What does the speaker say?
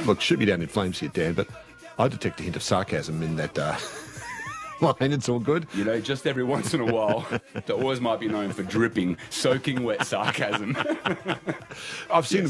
Look, shoot me down in flames here, Dan, but I detect a hint of sarcasm in that line. It's all good. You know, just every once in a while, the Oars might be known for dripping, soaking wet sarcasm. I've seen